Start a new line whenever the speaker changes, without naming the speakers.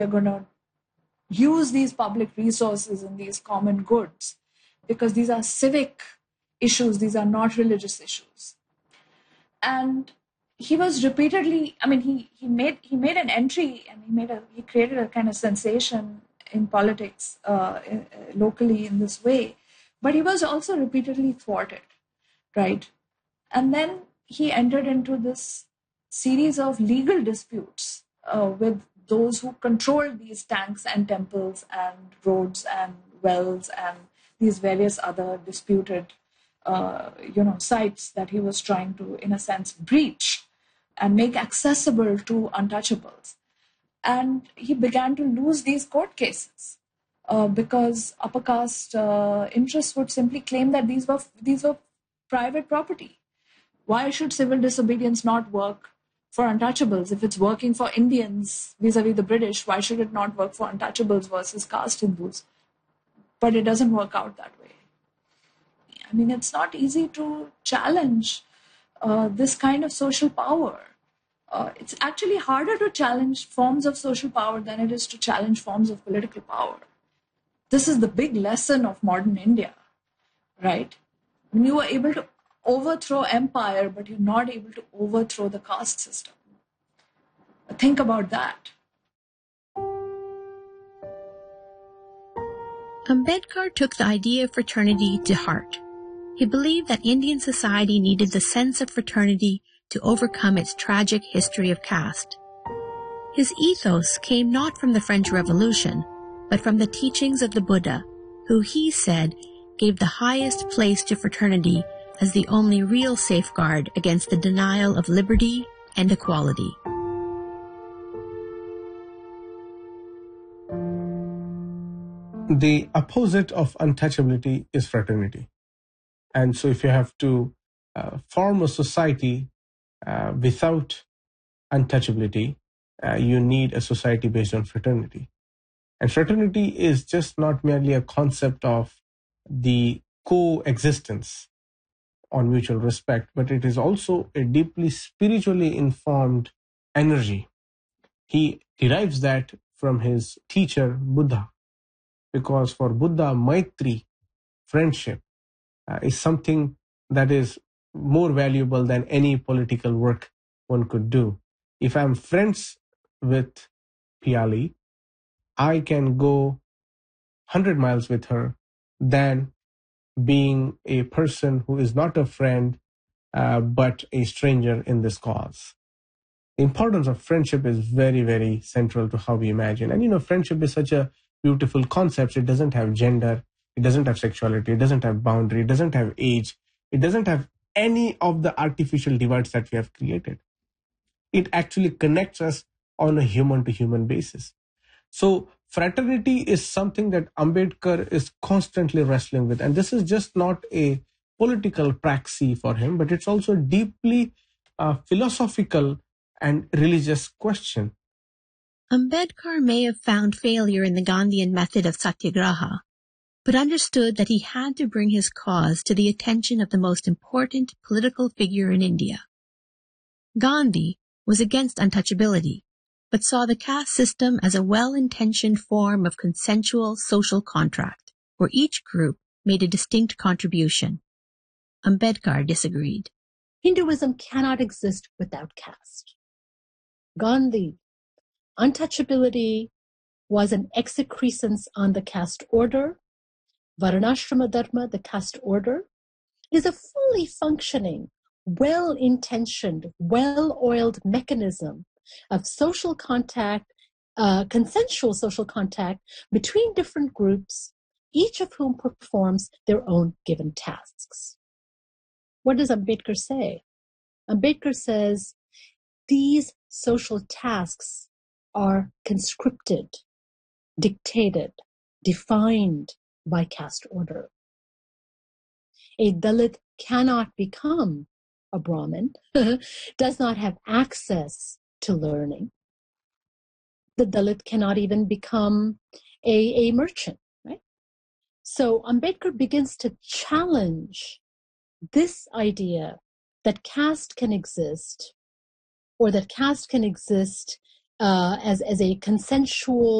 we're going to use these public resources and these common goods because these are civic issues, these are not religious issues. And he was repeatedly, I mean, he made an entry, and he created a kind of sensation in politics locally in this way, but he was also repeatedly thwarted, right? And then he entered into this series of legal disputes with those who controlled these tanks and temples and roads and wells and these various other disputed sites that he was trying to, in a sense, breach and make accessible to untouchables. And he began to lose these court cases because upper caste interests would simply claim that these were private property. Why should civil disobedience not work for untouchables? If it's working for Indians vis-a-vis the British, why should it not work for untouchables versus caste Hindus? But it doesn't work out that way. I mean, it's not easy to challenge this kind of social power. It's actually harder to challenge forms of social power than it is to challenge forms of political power. This is the big lesson of modern India, right? When you are able to overthrow empire, but you're not able to overthrow the caste system. Think about that.
Ambedkar took the idea of fraternity to heart. He believed that Indian society needed the sense of fraternity to overcome its tragic history of caste. His ethos came not from the French Revolution, but from the teachings of the Buddha, who he said gave the highest place to fraternity as the only real safeguard against the denial of liberty and equality.
The opposite of untouchability is fraternity. And so if you have to form a society without untouchability, you need a society based on fraternity. And fraternity is just not merely a concept of the coexistence on mutual respect, but it is also a deeply spiritually informed energy. He derives that from his teacher, Buddha, because for Buddha, Maitri, friendship, is something that is more valuable than any political work one could do. If I'm friends with Piali, I can go 100 miles with her than being a person who is not a friend but a stranger in this cause. The importance of friendship is very, very central to how we imagine. And friendship is such a beautiful concept. It doesn't have gender, it doesn't have sexuality, it doesn't have boundary, it doesn't have age, it doesn't have any of the artificial divides that we have created. It actually connects us on a human-to-human basis. So fraternity is something that Ambedkar is constantly wrestling with. And this is just not a political praxis for him, but it's also deeply philosophical and religious question.
Ambedkar may have found failure in the Gandhian method of satyagraha, but understood that he had to bring his cause to the attention of the most important political figure in India. Gandhi was against untouchability, but saw the caste system as a well-intentioned form of consensual social contract, where each group made a distinct contribution. Ambedkar disagreed.
Hinduism cannot exist without caste. Gandhi, untouchability was an excrescence on the caste order. Varnashrama Dharma, the caste order, is a fully functioning, well-intentioned, well-oiled mechanism of social contact, consensual social contact between different groups, each of whom performs their own given tasks. What does Ambedkar say? Ambedkar says these social tasks are conscripted, dictated, defined by caste order. A Dalit cannot become a Brahmin, does not have access to learning. The Dalit cannot even become a merchant, right? So Ambedkar begins to challenge this idea that caste can exist, or that caste can exist as a consensual